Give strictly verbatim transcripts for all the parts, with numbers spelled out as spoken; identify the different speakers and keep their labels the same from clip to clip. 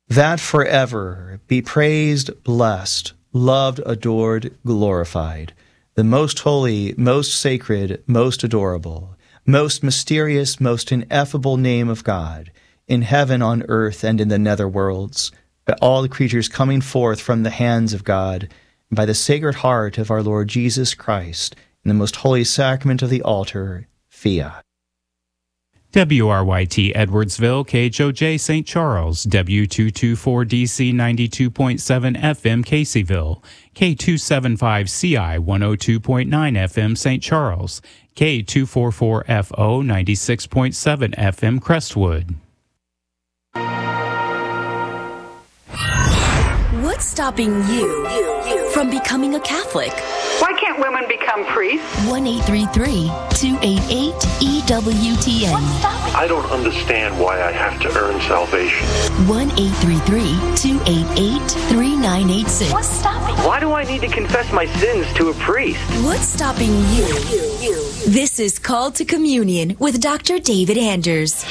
Speaker 1: that forever be praised, blessed, loved, adored, glorified, the most holy, most sacred, most adorable, most mysterious, most ineffable name of God, in heaven, on earth, and in the nether worlds, by all the creatures coming forth from the hands of God, and by the sacred heart of our Lord Jesus Christ, in the most holy sacrament of the altar, Fiat.
Speaker 2: W R Y T Edwardsville, K H O J Saint Charles, W two twenty-four D C ninety-two point seven F M Caseyville, K two seventy-five C I one oh two point nine F M Saint Charles, K two forty-four F O ninety-six point seven F M Crestwood.
Speaker 3: What's stopping you from becoming a Catholic?
Speaker 4: Why can't women become priests?
Speaker 3: one eight three three, two eight eight, E W T N.
Speaker 5: I don't understand why I have to earn salvation.
Speaker 3: one eight three three, two eight eight, three nine eight six.
Speaker 6: What's stopping? Why do I need to confess my sins to a priest?
Speaker 3: What's stopping you? This is Called to Communion with Doctor David Anders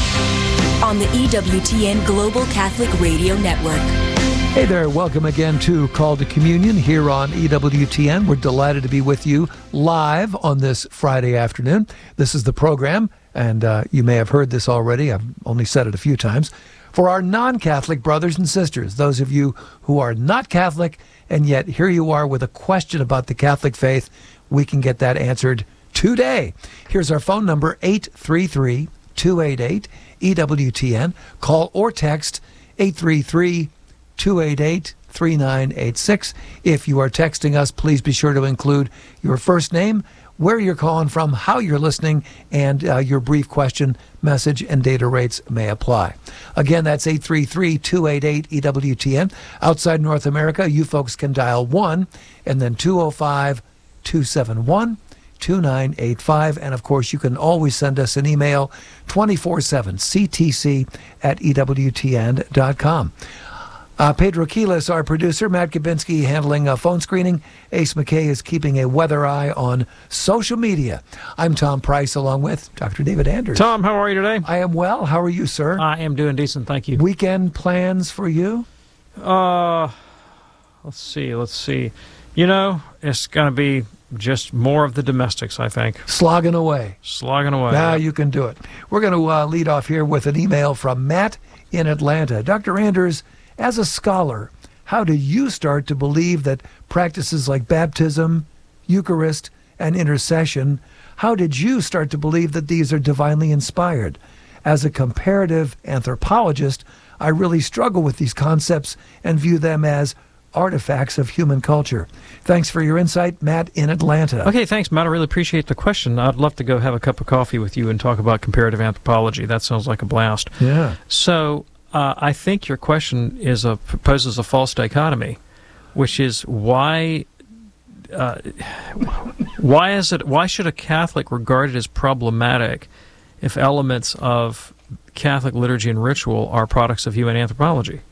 Speaker 3: on the E W T N Global Catholic Radio Network.
Speaker 7: Hey there, welcome again to Call to Communion here on E W T N. We're delighted to be with you live on this Friday afternoon. This is the program, and uh, you may have heard this already. I've only said it a few times. For our non-Catholic brothers and sisters, those of you who are not Catholic, and yet here you are with a question about the Catholic faith, we can get that answered today. Here's our phone number, eight three three, two eight eight, E W T N. Call or text eight three three, two eight eight, three nine eight six. If you are texting us, please be sure to include your first name, where you're calling from, how you're listening, and uh, your brief question, message, and data rates may apply. Again, that's eight three three, two eight eight, E W T N. Outside North America, you folks can dial one and then two oh five, two seven one, two nine eight five. And of course, you can always send us an email twenty-four seven, C T C at E W T N dot com. Uh, Pedro Quiles, our producer, Matt Kabinski handling uh, phone screening. Ace McKay is keeping a weather eye on social media. I'm Tom Price, along with Doctor David Anders.
Speaker 8: Tom, how are you today?
Speaker 7: I am well. How are you, sir?
Speaker 8: I am doing decent, thank you.
Speaker 7: Weekend plans for you?
Speaker 8: Uh, let's see, let's see. You know, it's going to be just more of the domestics, I think.
Speaker 7: Slogging away.
Speaker 8: Slogging away.
Speaker 7: Now
Speaker 8: yeah.
Speaker 7: You can do it. We're going to uh, lead off here with an email from Matt in Atlanta. Doctor Anders, as a scholar, how do you start to believe that practices like baptism, Eucharist, and intercession, how did you start to believe that these are divinely inspired? As a comparative anthropologist, I really struggle with these concepts and view them as artifacts of human culture. Thanks for your insight, Matt in Atlanta.
Speaker 8: Okay, thanks, Matt. I really appreciate the question. I'd love to go have a cup of coffee with you and talk about comparative anthropology. That sounds like a blast.
Speaker 7: Yeah.
Speaker 8: So, Uh, I think your question is a poses a false dichotomy, which is why uh, why is it why should a Catholic regard it as problematic if elements of Catholic liturgy and ritual are products of human anthropology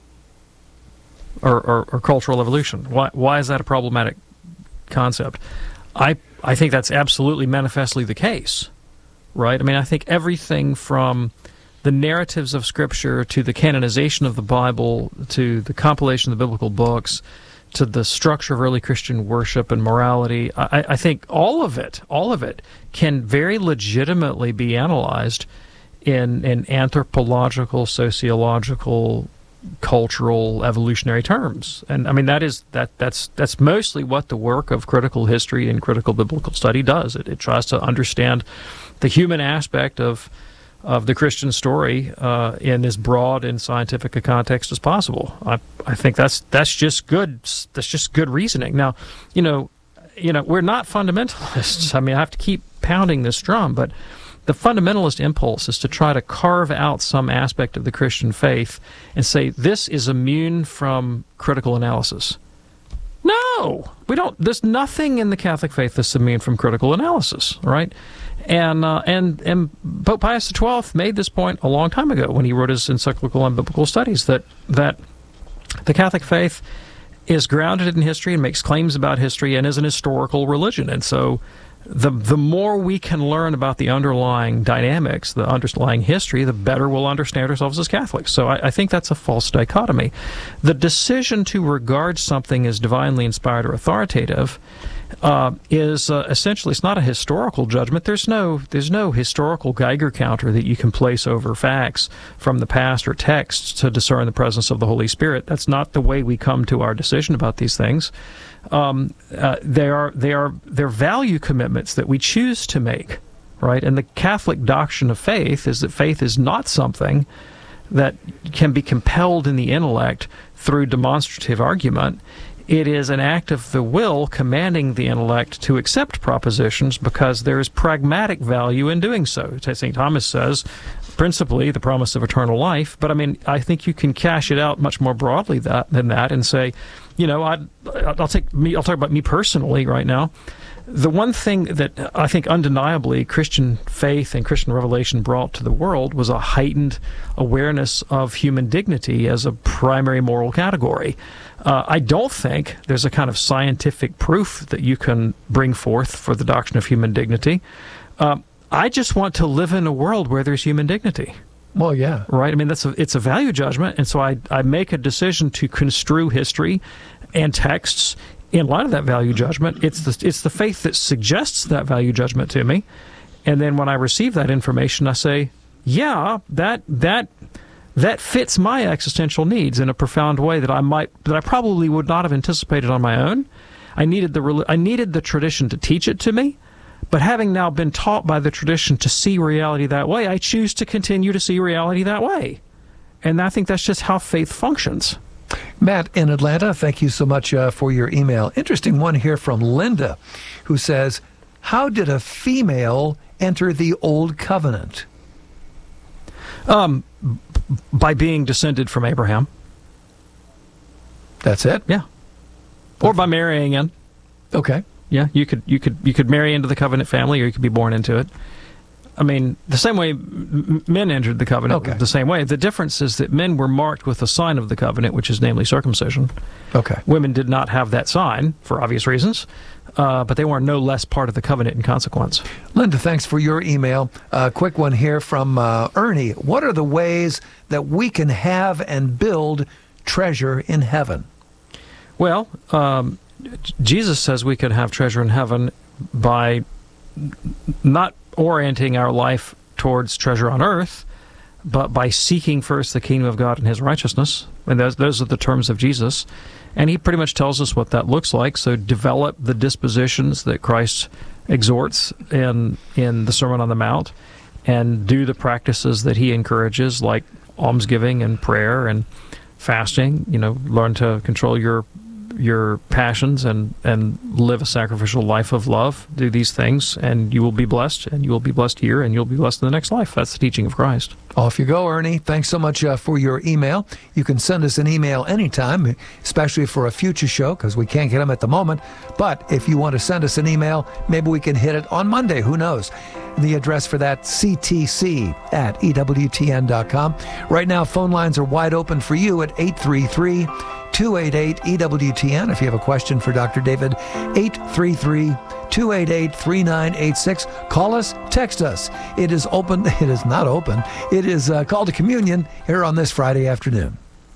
Speaker 8: or, or, or cultural evolution? Why why is that a problematic concept? I I think that's absolutely manifestly the case, right? I mean, I think everything from the narratives of Scripture, to the canonization of the Bible, to the compilation of the biblical books, to the structure of early Christian worship and morality, I, I think all of it, all of it can very legitimately be analyzed in, in anthropological, sociological, cultural, evolutionary terms. And I mean, that is that that's that's mostly what the work of critical history and critical biblical study does. It, it tries to understand the human aspect of of the Christian story uh, in as broad and scientific a context as possible. I I think that's that's just good. That's just good reasoning. Now, you know, you know, we're not fundamentalists. I mean, I have to keep pounding this drum, but the fundamentalist impulse is to try to carve out some aspect of the Christian faith and say this is immune from critical analysis. No, we don't. There's nothing in the Catholic faith that's immune from critical analysis, right? And uh, and and Pope Pius the twelfth made this point a long time ago when he wrote his encyclical on biblical studies, that that the Catholic faith is grounded in history and makes claims about history and is an historical religion. And so the the more we can learn about the underlying dynamics, the underlying history, the better we'll understand ourselves as Catholics. So I, I think that's a false dichotomy. The decision to regard something as divinely inspired or authoritative uh, is uh, essentially, it's not a historical judgment. There's no there's no historical Geiger counter that you can place over facts from the past or texts to discern the presence of the Holy Spirit. That's not the way we come to our decision about these things. Um, uh, they are they are they're value commitments that we choose to make, right? And the Catholic doctrine of faith is that faith is not something that can be compelled in the intellect through demonstrative argument. It is an act of the will commanding the intellect to accept propositions because there is pragmatic value in doing so. Saint Thomas says, principally, the promise of eternal life. But I mean, I think you can cash it out much more broadly that, than that and say, you know, I'd, I'll take me. I'll talk about me personally right now. The one thing that I think undeniably Christian faith and Christian revelation brought to the world was a heightened awareness of human dignity as a primary moral category. Uh, I don't think there's a kind of scientific proof that you can bring forth for the doctrine of human dignity. Uh, I just want to live in a world where there's human dignity.
Speaker 7: Well, yeah.
Speaker 8: Right? I mean, that's a, it's a value judgment, and so I, I make a decision to construe history and texts in light of that value judgment. It's the, it's the faith that suggests that value judgment to me, and then when I receive that information, I say, yeah, that that that fits my existential needs in a profound way that I might that I probably would not have anticipated on my own. I needed the I needed the tradition to teach it to me. But having now been taught by the tradition to see reality that way, I choose to continue to see reality that way. And I think that's just how faith functions.
Speaker 7: Matt in Atlanta, thank you so much uh, for your email. Interesting one here from Linda, who says, how did a female enter the Old Covenant?
Speaker 8: Um, by being descended from Abraham.
Speaker 7: That's it?
Speaker 8: Yeah. Or by marrying in.
Speaker 7: Okay.
Speaker 8: Yeah, you could you could you could marry into the covenant family, or you could be born into it. I mean, the same way m- men entered the covenant,
Speaker 7: okay.
Speaker 8: the same way. The difference is that men were marked with a sign of the covenant, which is namely circumcision.
Speaker 7: Okay.
Speaker 8: Women did not have that sign for obvious reasons, uh, but they were no less part of the covenant in consequence.
Speaker 7: Linda, thanks for your email. A uh, quick one here from uh, Ernie. What are the ways that we can have and build treasure in heaven?
Speaker 8: Well, um, Jesus says we can have treasure in heaven by not orienting our life towards treasure on earth, but by seeking first the kingdom of God and His righteousness. And those, those are the terms of Jesus. And He pretty much tells us what that looks like. So develop the dispositions that Christ exhorts in, in the Sermon on the Mount, and do the practices that He encourages, like almsgiving and prayer and fasting. You know, learn to control your your passions and, and live a sacrificial life of love. Do these things, and you will be blessed, and you will be blessed here, and you'll be blessed in the next life. That's the teaching of Christ.
Speaker 7: Off you go, Ernie. Thanks so much uh, for your email. You can send us an email anytime, especially for a future show, because we can't get them at the moment. But if you want to send us an email, maybe we can hit it on Monday. Who knows? The address for that, c t c at e w t n dot com. Right now, phone lines are wide open for you at eight three three, two eight eight, E W T N. If you have a question for Doctor David, eight three three, two eight eight, three nine eight six. Call us, text us. It is open. It is not open. It is uh, Call to Communion here on this Friday afternoon.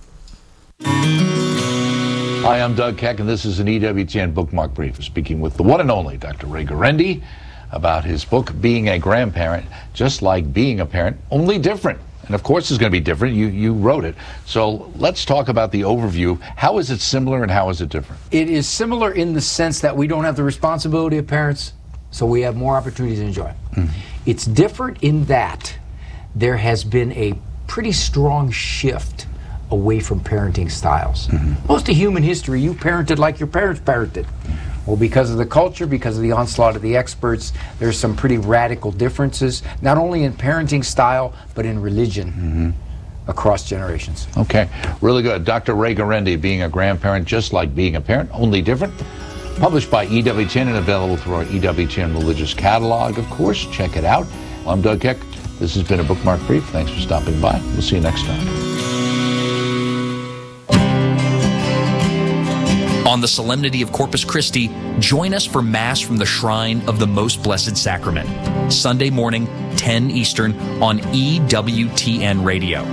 Speaker 9: Hi, I'm Doug Keck, and this is an E W T N Bookmark Brief, speaking with the one and only Doctor Ray Guarendi about his book, Being a Grandparent, Just Like Being a Parent, Only Different. And of course it's going to be different. You you wrote it. So let's talk about the overview. How is it similar and how is it different?
Speaker 10: It is similar in the sense that we don't have the responsibility of parents, so we have more opportunities to enjoy. Mm-hmm. It's different in that there has been a pretty strong shift away from parenting styles. Mm-hmm. Most of human history, you parented like your parents parented. Mm-hmm. Well, because of the culture, because of the onslaught of the experts, there's some pretty radical differences, not only in parenting style, but in religion mm-hmm. across generations.
Speaker 9: Okay, really good. Doctor Ray Guarendi, Being a Grandparent, Just Like Being a Parent, Only Different. Published by E W T N and available through our E W T N Religious Catalog, of course. Check it out. I'm Doug Keck. This has been a Bookmark Brief. Thanks for stopping by. We'll see you next time.
Speaker 11: On the solemnity of Corpus Christi, join us for Mass from the Shrine of the Most Blessed Sacrament. Sunday morning, ten Eastern on E W T N Radio.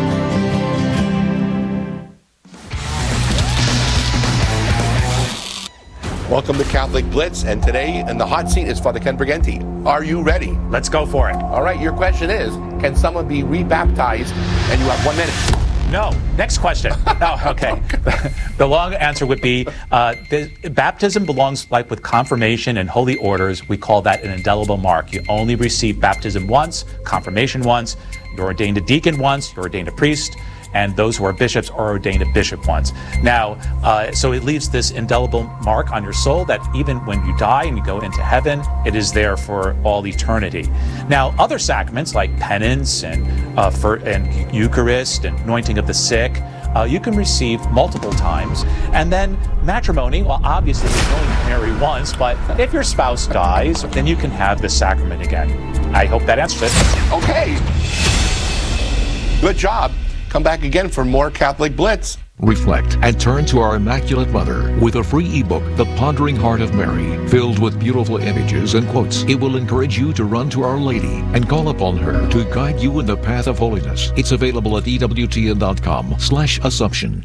Speaker 12: Welcome to Catholic Blitz, and today in the hot seat is Father Ken Briganti. Are you ready?
Speaker 13: Let's go for it.
Speaker 12: All right, your question is, can someone be rebaptized? And you have one minute.
Speaker 13: No. Next question. Oh, okay. The long answer would be, uh, the, baptism belongs like with confirmation and holy orders. We call that an indelible mark. You only receive baptism once, confirmation once, you're ordained a deacon once, you're ordained a priest, and those who are bishops are ordained a bishop once. Now, uh, so it leaves this indelible mark on your soul that even when you die and you go into heaven, it is there for all eternity. Now, other sacraments like penance and uh, for and Eucharist and anointing of the sick, uh, you can receive multiple times. And then matrimony, well, obviously you can only marry once, but if your spouse dies, then you can have the sacrament again. I hope that answers it.
Speaker 12: Okay. Good job. Come back again for more Catholic Blitz.
Speaker 14: Reflect and turn to our Immaculate Mother with a free ebook, The Pondering Heart of Mary, filled with beautiful images and quotes. It will encourage you to run to Our Lady and call upon her to guide you in the path of holiness. It's available at E W T N dot com slash Assumption.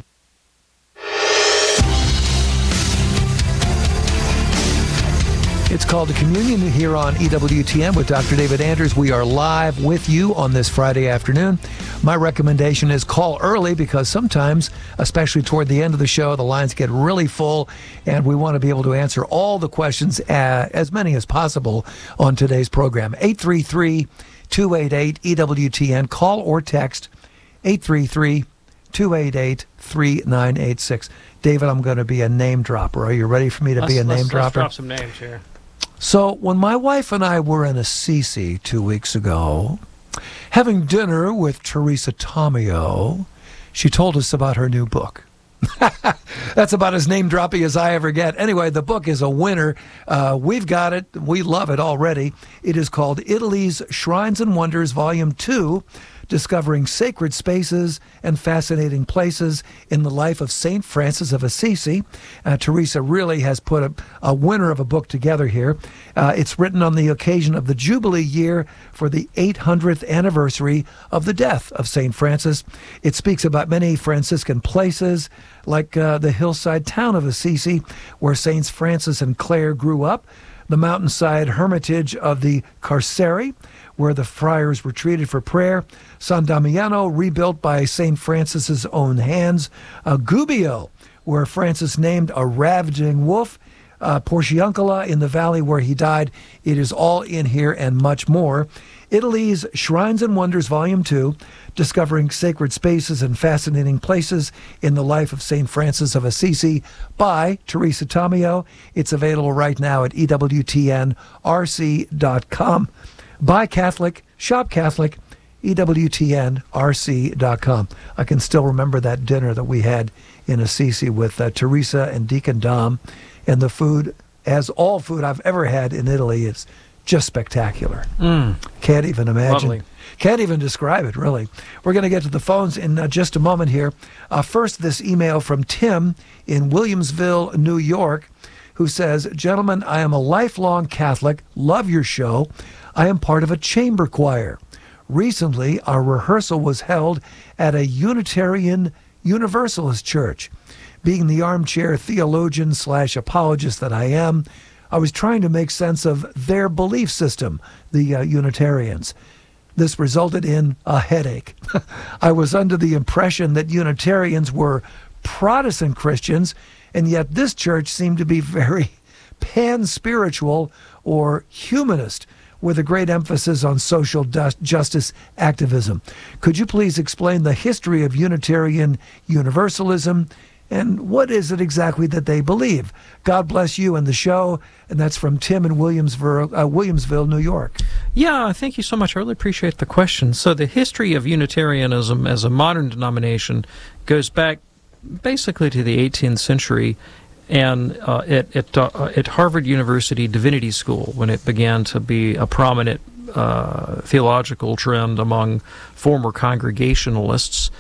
Speaker 7: It's called to Communion here on E W T N with Doctor David Anders. We are live with you on this Friday afternoon. My recommendation is call early because sometimes, especially toward the end of the show, the lines get really full and we want to be able to answer all the questions, uh, as many as possible on today's program. eight three three, two eight eight, E W T N. Call or text eight three three, two eight eight, three nine eight six. David, I'm going to be a name dropper. Are you ready for me to
Speaker 8: let's,
Speaker 7: be a name
Speaker 8: let's,
Speaker 7: dropper?
Speaker 8: Let's drop some names here.
Speaker 7: So when my wife and I were in Assisi two weeks ago, having dinner with Teresa Tomeo, she told us about her new book. That's about as name-droppy as I ever get. Anyway, the book is a winner. Uh, we've got it. We love it already. It is called Italy's Shrines and Wonders, Volume two, Discovering Sacred Spaces and Fascinating Places in the Life of Saint Francis of Assisi. Uh, Teresa really has put a, a winner of a book together here. Uh, it's written on the occasion of the Jubilee year for the eight hundredth anniversary of the death of Saint Francis. It speaks about many Franciscan places, like uh, the hillside town of Assisi, where Saints Francis and Clare grew up, the mountainside hermitage of the Carceri, where the friars were treated for prayer, San Damiano, rebuilt by Saint Francis's own hands, uh, Gubbio, where Francis named a ravaging wolf, uh, Porciuncula in the valley where he died. It is all in here and much more. Italy's Shrines and Wonders, Volume two, Discovering Sacred Spaces and Fascinating Places in the Life of Saint Francis of Assisi by Teresa Tomeo. It's available right now at E W T N R C dot com. Buy Catholic, shop Catholic, E W T N R C dot com. I can still remember that dinner that we had in Assisi with uh, Teresa and Deacon Dom, and the food, as all food I've ever had in Italy, is just spectacular.
Speaker 8: Mm.
Speaker 7: Can't even imagine.
Speaker 8: Lovely.
Speaker 7: Can't even describe it, really. We're going to get to the phones in uh, just a moment here. Uh, first, this email from Tim in Williamsville, New York, who says, "Gentlemen, I am a lifelong Catholic, love your show. I am part of a chamber choir. Recently, our rehearsal was held at a Unitarian Universalist church. Being the armchair theologian slash apologist that I am, I was trying to make sense of their belief system, the uh, Unitarians. This resulted in a headache. I was under the impression that Unitarians were Protestant Christians, and yet this church seemed to be very pan-spiritual or humanist, with a great emphasis on social justice activism. Could you please explain the history of Unitarian Universalism and what is it exactly that they believe? God bless you and the show." And that's from Tim in Williamsville, uh, Williamsville, New York.
Speaker 8: Yeah, thank you so much. I really appreciate the question. So the history of Unitarianism as a modern denomination goes back basically to the eighteenth century, and uh, at, at, uh, at Harvard University Divinity School, when it began to be a prominent uh, theological trend among former Congregationalists.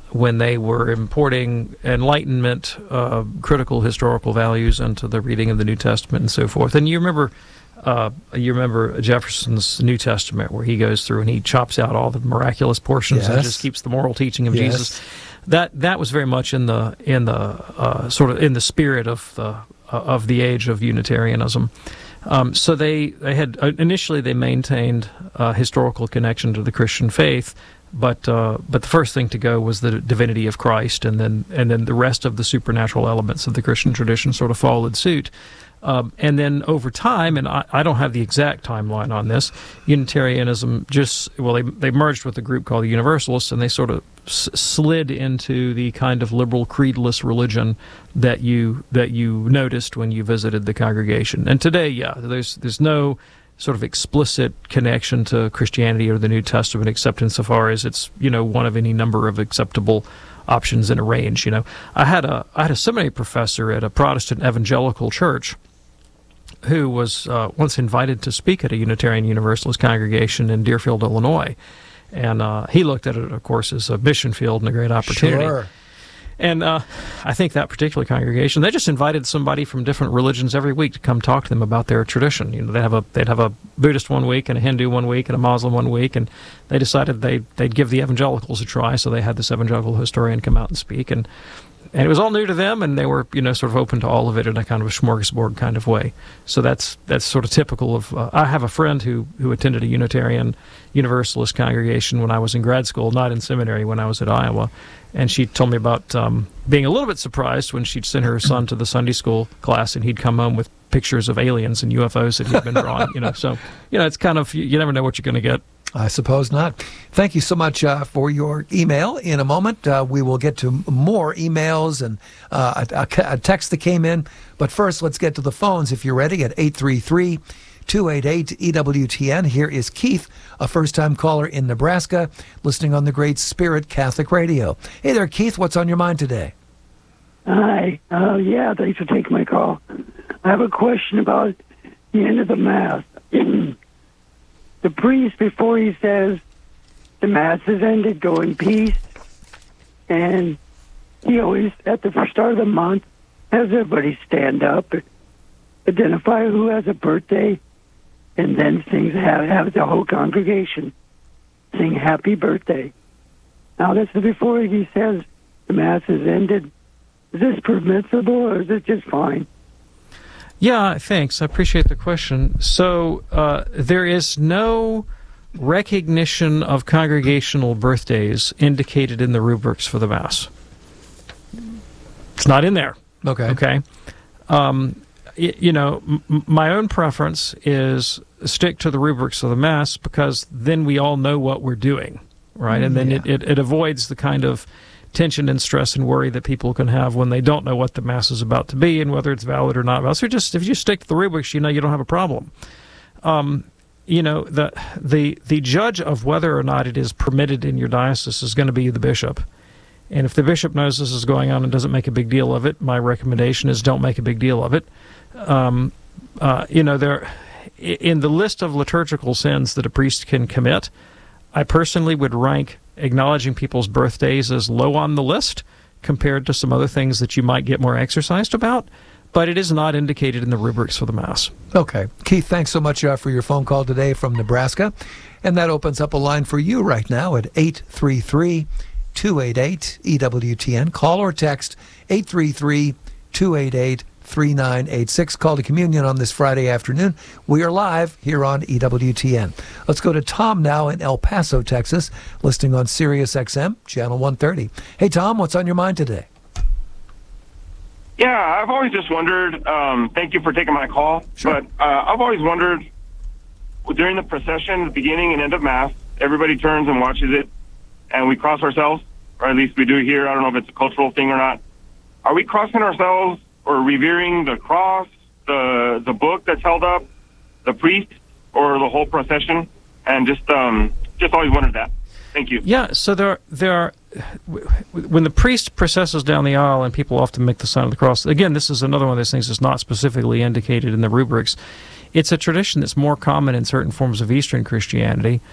Speaker 8: when they were importing Enlightenment, uh, critical historical values into the reading of the New Testament and so forth. And you remember, uh, you remember Jefferson's New Testament, where he goes through and he chops out all the miraculous portions
Speaker 7: Yes.
Speaker 8: and just keeps the moral teaching of
Speaker 7: Yes.
Speaker 8: Jesus. That that was very much in the in the uh, sort of in the spirit of the uh, of the age of Unitarianism. Um, so they they had uh, initially they maintained a historical connection to the Christian faith, but uh, but the first thing to go was the divinity of Christ, and then and then the rest of the supernatural elements of the Christian tradition sort of followed suit. Um, and then over time, and I, I don't have the exact timeline on this, Unitarianism just, well, they, they merged with a group called the Universalists, and they sort of s- slid into the kind of liberal creedless religion that you that you noticed when you visited the congregation. And today, yeah, there's there's no sort of explicit connection to Christianity or the New Testament, except insofar as it's, you know, one of any number of acceptable options in a range. You know, I had a I had a seminary professor at a Protestant evangelical church who was uh, once invited to speak at a Unitarian Universalist congregation in Deerfield, Illinois, and uh, he looked at it, of course, as a mission field and a great opportunity.
Speaker 7: Sure.
Speaker 8: And uh, I think that particular congregation, they just invited somebody from different religions every week to come talk to them about their tradition. You know, they have a they'd have a Buddhist one week and a Hindu one week and a Muslim one week, and they decided they they'd give the evangelicals a try. So they had this evangelical historian come out and speak, and and it was all new to them, and they were, you know, sort of open to all of it in a kind of a smorgasbord kind of way. So that's that's sort of typical of. Uh, I have a friend who who attended a Unitarian Universalist congregation when I was in grad school, not in seminary, when I was at Iowa. And she told me about um, being a little bit surprised when she'd send her son to the Sunday school class, and he'd come home with pictures of aliens and U F Os that he'd been drawing. You know, so you know, it's kind of, you, you never know what you're going to get.
Speaker 7: I suppose not. Thank you so much uh, for your email. In a moment, uh, we will get to more emails and uh, a, a text that came in. But first, let's get to the phones if you're ready at eight three three, two eight eight, E W T N. Here is Keith, a first-time caller in Nebraska, listening on the Great Spirit Catholic Radio. Hey there, Keith. What's on your mind today?
Speaker 15: Hi. Uh, yeah, thanks for taking my call. I have a question about the end of the Mass. The priest, before he says the Mass is ended, go in peace. And he always, at the start of the month, has everybody stand up, identify who has a birthday, and then sings, have, have the whole congregation sing happy birthday. Now, this is before he says the Mass is ended. Is this permissible, or is it just fine?
Speaker 8: Yeah, thanks. I appreciate the question. So uh, there is no recognition of congregational birthdays indicated in the rubrics for the Mass. It's not in there.
Speaker 7: Okay.
Speaker 8: Okay. Um, y- you know, m- my own preference is stick to the rubrics of the Mass, because then we all know what we're doing, right? And then
Speaker 7: Yeah.
Speaker 8: it, it, it avoids the kind of tension and stress and worry that people can have when they don't know what the Mass is about to be and whether it's valid or not. So just if you stick to the rubrics, you know you don't have a problem. Um, you know, the the the judge of whether or not it is permitted in your diocese is going to be the bishop. And if the bishop knows this is going on and doesn't make a big deal of it, my recommendation is don't make a big deal of it. Um, uh, you know, there in the list of liturgical sins that a priest can commit, I personally would rank acknowledging people's birthdays as low on the list compared to some other things that you might get more exercised about, but it is not indicated in the rubrics for the Mass.
Speaker 7: Okay. Keith, thanks so much uh, for your phone call today from Nebraska. And that opens up a line for you right now at eight three three, two eight eight, E W T N. Call or text eight three three, two eight eight, three nine eight six. Call to communion on this Friday afternoon. We are live here on E W T N. Let's go to Tom now in El Paso, Texas, listening on Sirius X M, channel one thirty. Hey, Tom, what's on your mind today?
Speaker 16: Yeah, I've always just wondered, um, thank you for taking my call, sure. but uh, I've always wondered, during the procession, the beginning and end of Mass, everybody turns and watches it, and we cross ourselves, or at least we do here. I don't know if it's a cultural thing or not. Are we crossing ourselves or revering the cross, the the book that's held up, the priest, or the whole procession? And just um, just always wondered that. Thank you.
Speaker 8: Yeah, so there, there are, when the priest processes down the aisle and people often make the sign of the cross, again, this is another one of those things that's not specifically indicated in the rubrics. It's a tradition that's more common in certain forms of Eastern Christianity,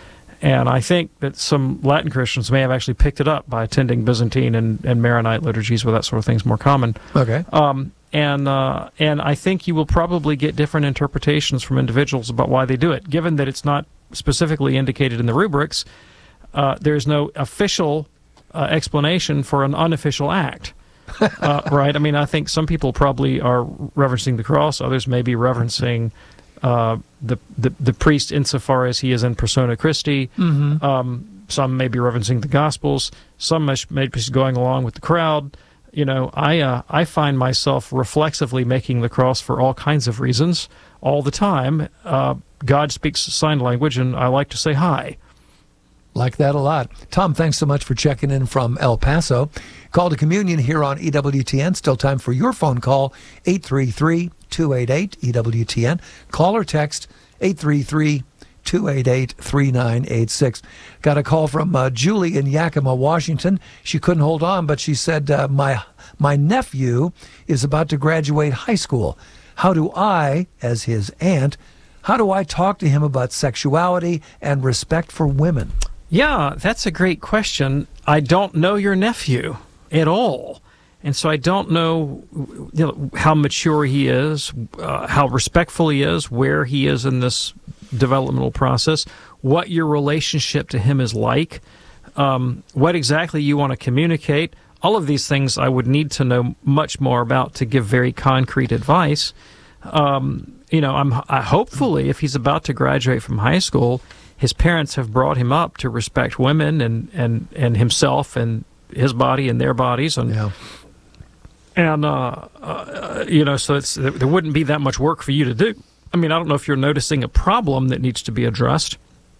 Speaker 8: and I think that some Latin Christians may have actually picked it up by attending Byzantine and, and Maronite liturgies where that sort of thing is more common.
Speaker 7: Okay.
Speaker 8: Um, and uh, and I think you will probably get different interpretations from individuals about why they do it. Given that it's not specifically indicated in the rubrics, uh, there's no official uh, explanation for an unofficial act. uh, right? I mean, I think some people probably are reverencing the cross. Others may be reverencing uh, the, the the priest insofar as he is in persona Christi.
Speaker 7: Mm-hmm.
Speaker 8: Um, some may be reverencing the Gospels. Some may may be going along with the crowd. You know, I uh, I find myself reflexively making the cross for all kinds of reasons all the time. Uh, God speaks sign language, and I like to say hi.
Speaker 7: Like that a lot. Tom, thanks so much for checking in from El Paso. Call to Communion here on E W T N. Still time for your phone call, eight three three, two eight eight, E W T N. Call or text eight three three, two eight eight, three nine eight six. Got a call from uh, Julie in Yakima, Washington. She couldn't hold on, but she said, uh, my, my nephew is about to graduate high school. How do I, as his aunt, how do I talk to him about sexuality and respect for women?
Speaker 8: Yeah, that's a great question. I don't know your nephew at all. And so I don't know, you know how mature he is, uh, how respectful he is, where he is in this developmental process, what your relationship to him is like, um, what exactly you want to communicate. All of these things I would need to know much more about to give very concrete advice. Um, you know, I'm I, hopefully if he's about to graduate from high school, his parents have brought him up to respect women and, and, and himself and his body and their bodies. And,
Speaker 7: yeah.
Speaker 8: and uh, uh, you know, so it's, there wouldn't be that much work for you to do. I mean, I don't know if you're noticing a problem that needs to be addressed.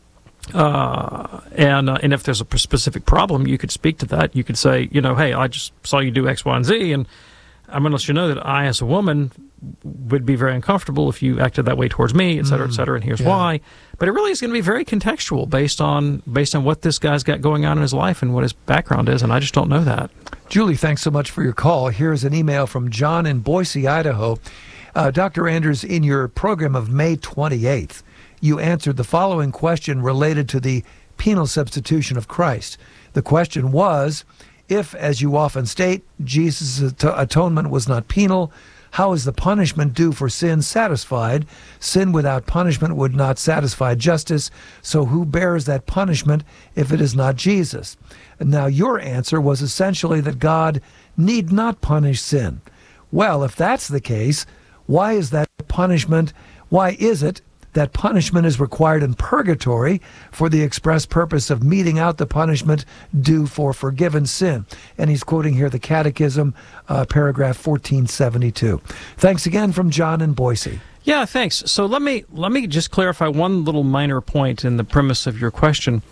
Speaker 8: Uh, and uh, and if there's a specific problem, you could speak to that. You could say, you know, hey, I just saw you do X, Y, and Z, and I'm going to let you know that I, as a woman, would be very uncomfortable if you acted that way towards me, et cetera, et cetera, and here's
Speaker 7: yeah.
Speaker 8: why. But it really is going to be very contextual based on based on what this guy's got going on in his life and what his background is, and I just don't know that.
Speaker 7: Julie, thanks so much for your call. Here's an email from John in Boise, Idaho. Uh, Doctor Anders, in your program of May twenty-eighth, you answered the following question related to the penal substitution of Christ. The question was, if, as you often state, Jesus' at- atonement was not penal, how is the punishment due for sin satisfied? Sin without punishment would not satisfy justice, so who bears that punishment if it is not Jesus? And now your answer was essentially that God need not punish sin. Well, if that's the case, why is that punishment, why is it that punishment is required in purgatory for the express purpose of meting out the punishment due for forgiven sin? And he's quoting here the Catechism, uh, paragraph fourteen seventy-two. Thanks again from John in Boise.
Speaker 8: Yeah, thanks. So let me let me just clarify one little minor point in the premise of your question.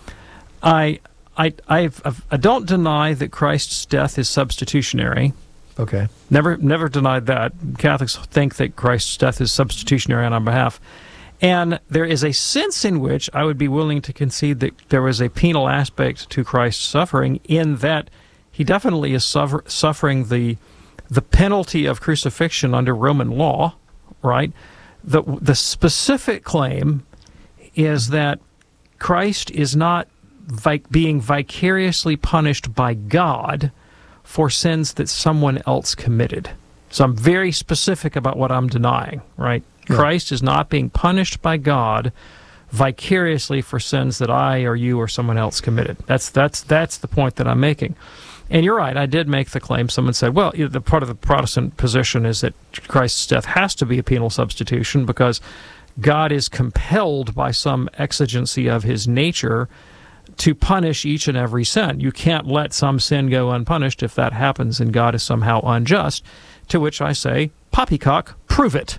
Speaker 8: I I I've, I've, I don't deny that Christ's death is substitutionary.
Speaker 7: Okay.
Speaker 8: Never never denied that. Catholics think that Christ's death is substitutionary on our behalf. And there is a sense in which I would be willing to concede that there was a penal aspect to Christ's suffering, in that he definitely is suffer- suffering the the penalty of crucifixion under Roman law, right? The the specific claim is that Christ is not vi- being vicariously punished by God for sins that someone else committed. So I'm very specific about what I'm denying, right? Yeah. Christ is not being punished by God vicariously for sins that I or you or someone else committed. That's that's that's the point that I'm making. And you're right, I did make the claim. Someone said, well, you know, the part of the Protestant position is that Christ's death has to be a penal substitution because God is compelled by some exigency of his nature to punish each and every sin. You can't let some sin go unpunished. If that happens, and God is somehow unjust. To which I say, poppycock, prove it.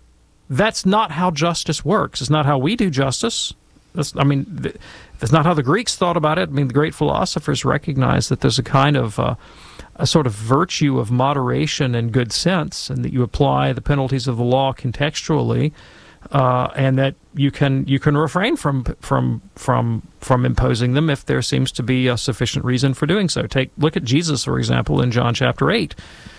Speaker 8: That's not how justice works. It's not how we do justice. That's, I mean, th- that's not how the Greeks thought about it. I mean, the great philosophers recognized that there's a kind of uh, a sort of virtue of moderation and good sense, and that you apply the penalties of the law contextually, uh, and that you can you can refrain from from from from imposing them if there seems to be a sufficient reason for doing so. Take look at Jesus, for example, in John chapter eight.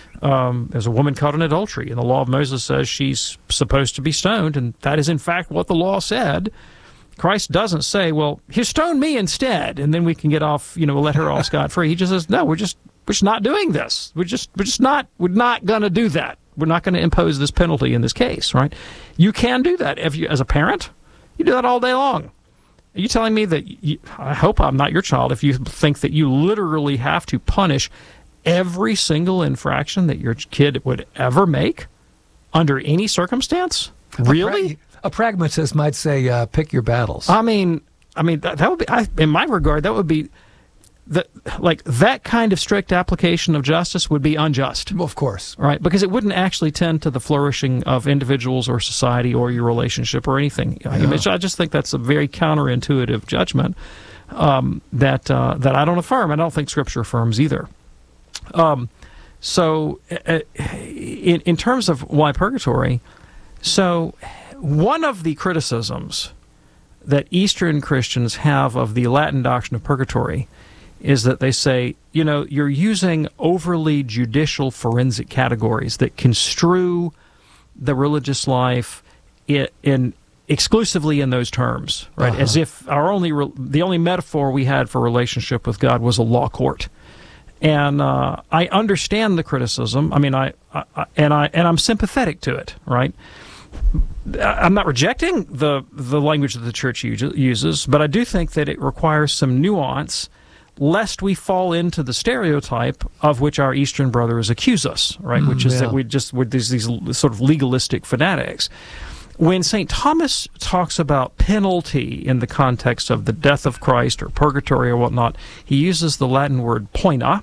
Speaker 8: Um, there's a woman caught in adultery, and the law of Moses says she's supposed to be stoned, and that is in fact what the law said. Christ doesn't say, well, here, stone me instead, and then we can get off, you know, let her off scot-free. He just says, no, we're just we're just not doing this. We're just we're just not we're not going to do that. We're not going to impose this penalty in this case, right? You can do that if you, as a parent, you do that all day long. Are you telling me that, you, I hope I'm not your child, if you think that you literally have to punish every single infraction that your kid would ever make under any circumstance? Really?
Speaker 7: A, pra- a pragmatist might say, uh, pick your battles.
Speaker 8: I mean, I mean that, that would be, I, in my regard, that would be, the, like, that kind of strict application of justice would be unjust.
Speaker 7: Of course.
Speaker 8: Right? Because it wouldn't actually tend to the flourishing of individuals or society or your relationship or anything. Yeah. I, mean, I just think that's a very counterintuitive judgment um, that uh, that I don't affirm. I don't think Scripture affirms either. Um, so, uh, in, in terms of why purgatory, so one of the criticisms that Eastern Christians have of the Latin doctrine of purgatory is that they say, you know, you're using overly judicial forensic categories that construe the religious life in, in exclusively in those terms, right? Uh-huh. As if our only re- the only metaphor we had for relationship with God was a law court. And uh, I understand the criticism. I mean, I, I and I and I'm sympathetic to it, right? I'm not rejecting the the language that the church uses, but I do think that it requires some nuance, lest we fall into the stereotype of which our Eastern brothers accuse us, right? Mm, which is yeah. that we just we're these, these sort of legalistic fanatics. When Saint Thomas talks about penalty in the context of the death of Christ or purgatory or whatnot, he uses the Latin word poena.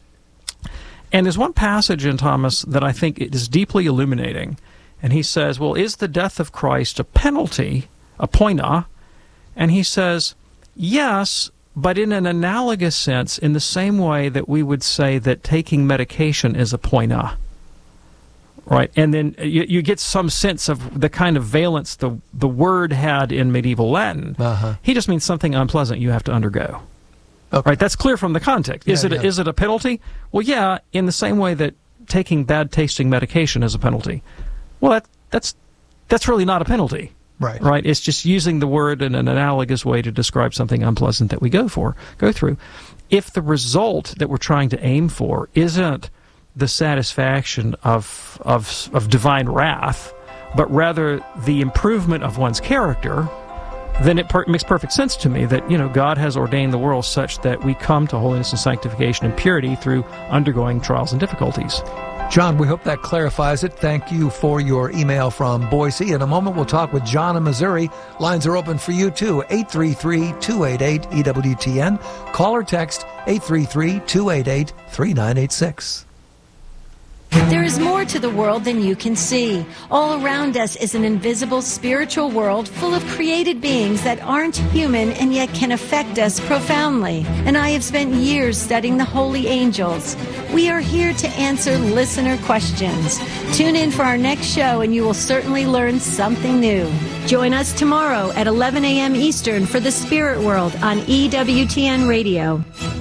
Speaker 8: And there's one passage in Thomas that I think is deeply illuminating. And he says, well, is the death of Christ a penalty, a poena? And he says, yes, but in an analogous sense, in the same way that we would say that taking medication is a poena. Right, and then you, you get some sense of the kind of valence the the word had in medieval Latin. Uh-huh. He just means something unpleasant you have to undergo. Okay. Right, that's clear from the context. Is yeah, it yeah. is it a penalty? Well, yeah, in the same way that taking bad tasting medication is a penalty. Well, that, that's that's really not a penalty.
Speaker 7: Right.
Speaker 8: Right. It's just using the word in an analogous way to describe something unpleasant that we go for, go through. If the result that we're trying to aim for isn't the satisfaction of of of divine wrath, but rather the improvement of one's character, then it per- makes perfect sense to me that, you know, God has ordained the world such that we come to holiness and sanctification and purity through undergoing trials and difficulties.
Speaker 7: John, we hope that clarifies it. Thank you for your email from Boise. In a moment, we'll talk with John in Missouri. Lines are open for you, too. eight three three, two eight eight, E W T N. Call or text eight three three, two eight eight, three nine eight six.
Speaker 3: There is more to the world than you can see. All around us is an invisible spiritual world full of created beings that aren't human and yet can affect us profoundly. And I have spent years studying the holy angels. We are here to answer listener questions. Tune in for our next show and you will certainly learn something new. Join us tomorrow at eleven a.m. Eastern for The Spirit World on E W T N Radio.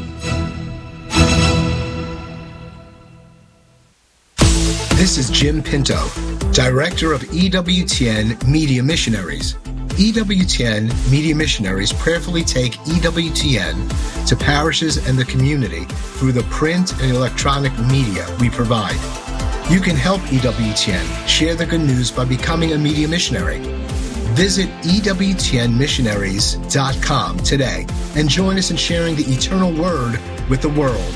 Speaker 17: This is Jim Pinto, Director of E W T N Media Missionaries. E W T N Media Missionaries prayerfully take E W T N to parishes and the community through the print and electronic media we provide. You can help E W T N share the good news by becoming a media missionary. Visit E W T N missionaries dot com today and join us in sharing the eternal word with the world.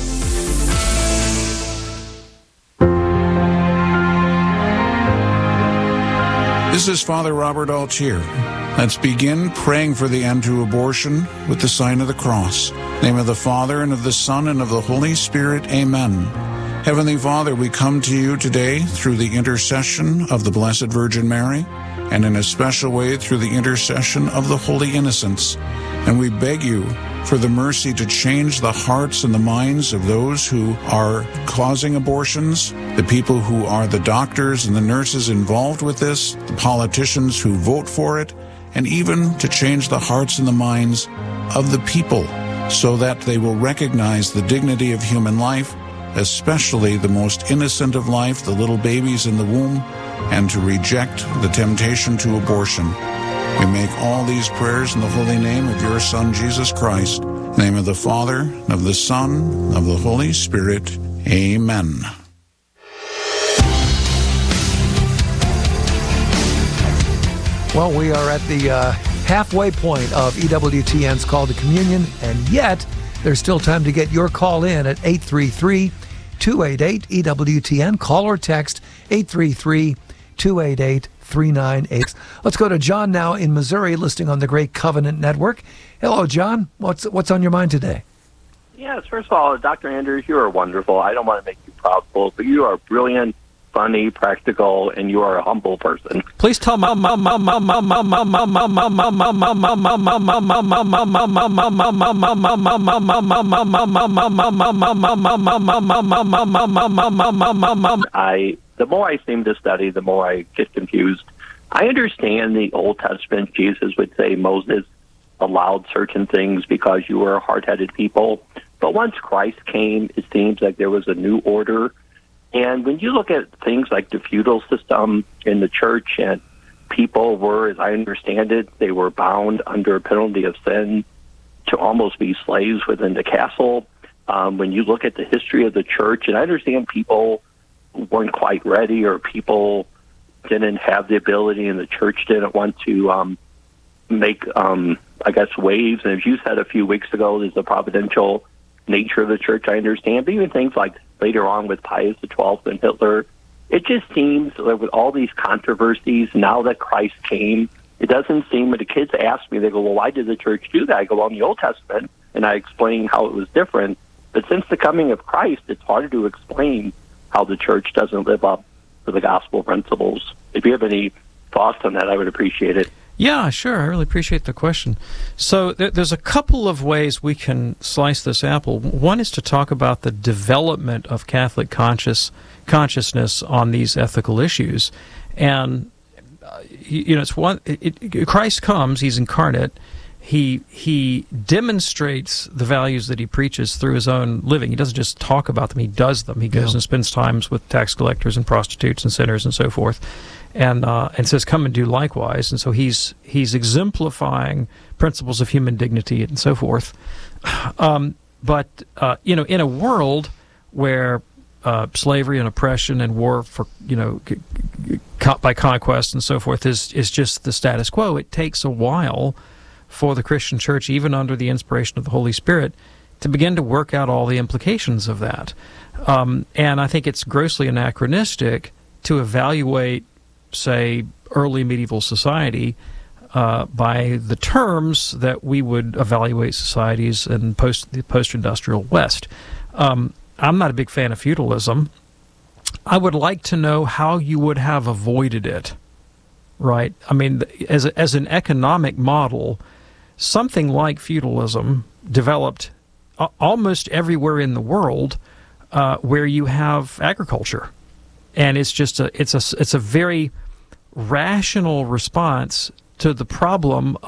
Speaker 18: This is Father Robert Altier. Let's begin praying for the end to abortion with the sign of the cross. In the name of the Father, and of the Son, and of the Holy Spirit. Amen. Heavenly Father, we come to you today through the intercession of the Blessed Virgin Mary, and in a special way through the intercession of the Holy Innocents. And we beg you for the mercy to change the hearts and the minds of those who are causing abortions, the people who are the doctors and the nurses involved with this, the politicians who vote for it, and even to change the hearts and the minds of the people so that they will recognize the dignity of human life, especially the most innocent of life, the little babies in the womb, and to reject the temptation to abortion. We make all these prayers in the holy name of your Son, Jesus Christ. In the name of the Father, and of the Son, and of the Holy Spirit. Amen.
Speaker 7: Well, we are at the uh, halfway point of E W T N's Call to Communion, and yet there's still time to get your call in at eight three three, two eight eight, E W T N. Call or text eight three three, two eight eight, three nine eight. Let's go to John now in Missouri, listening on the Great Covenant Network. Hello, John. What's what's on your mind today?
Speaker 19: Yes, first of all, Doctor Anders, you are wonderful. I don't want to make you proudful, but you are brilliant, funny, practical, and you are a humble person.
Speaker 8: Please tell me.
Speaker 19: I, the more I seem to study, the more I get confused. I understand the Old Testament. Jesus would say Moses allowed certain things because you were a hard-headed people. But once Christ came, it seems like there was a new order. And when you look at things like the feudal system in the church, and people were, as I understand it, they were bound under a penalty of sin to almost be slaves within the castle. Um, when you look at the history of the church, and I understand people weren't quite ready, or people didn't have the ability, and the church didn't want to um, make, um, I guess, waves. And as you said a few weeks ago, there's the providential nature of the church, I understand. But even things like later on with Pius the twelfth and Hitler, it just seems like with all these controversies, now that Christ came, it doesn't seem, when the kids ask me, they go, well, why did the church do that? I go, well, in the Old Testament, and I explain how it was different. But since the coming of Christ, it's harder to explain how the church doesn't live up to the gospel principles. If you have any thoughts on that, I would appreciate it.
Speaker 8: Yeah, sure. I really appreciate the question. So th- there's a couple of ways we can slice this apple. One is to talk about the development of Catholic conscious consciousness on these ethical issues. And, uh, you know, it's one. It, it, Christ comes, he's incarnate. He he demonstrates the values that he preaches through his own living. He doesn't just talk about them, he does them. He goes yeah. and spends times with tax collectors and prostitutes and sinners and so forth. And uh, and says, "Come and do likewise." And so he's he's exemplifying principles of human dignity and so forth. Um, but uh, you know, in a world where uh, slavery and oppression and war for you know c- c- by conquest and so forth is is just the status quo, it takes a while for the Christian Church, even under the inspiration of the Holy Spirit, to begin to work out all the implications of that. Um, and I think it's grossly anachronistic to evaluate, say, early medieval society uh, by the terms that we would evaluate societies in post the post-industrial West. Um, I'm not a big fan of feudalism. I would like to know how you would have avoided it, right? I mean, as a, as an economic model, something like feudalism developed a- almost everywhere in the world uh, where you have agriculture. And it's just a it's a it's a very rational response to the problem